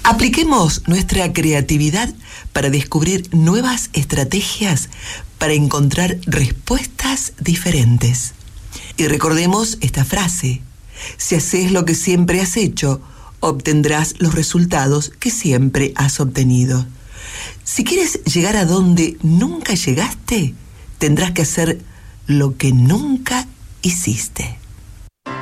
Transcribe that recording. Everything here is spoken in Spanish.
Apliquemos nuestra creatividad para descubrir nuevas estrategias para encontrar respuestas diferentes. Y recordemos esta frase: si haces lo que siempre has hecho, obtendrás los resultados que siempre has obtenido. Si quieres llegar a donde nunca llegaste, tendrás que hacer lo que nunca hiciste.